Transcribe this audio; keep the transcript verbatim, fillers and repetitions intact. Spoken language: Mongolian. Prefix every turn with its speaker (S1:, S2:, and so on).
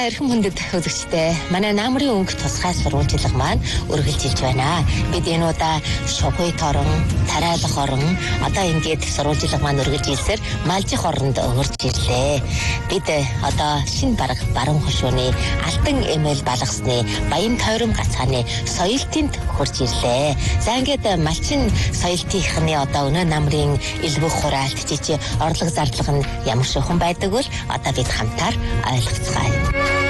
S1: За эрхэм хүндэт үзэгчдээ манай намрын өнгө тусгай сурвалжлага маань үргэлжилж байна. Бид энэ удаа шугуй торон, тариалах орон одоо ингээд сурвалжлага маань үргэлжилсээр малжих оронд өрж ирлээ. Бид одоо шинэ бараг баруун хошууны алтан эмээл балгасны Баян тойрон гацааны соёлтынд хурж ирлээ. За ингээд малчин соёлтынхны одоо өнөө намрын элбэг хураалт жижиг орлого зарлага нь ямар шохон байдаг вэ? Одоо бид хамтаар ойлгоцгаая.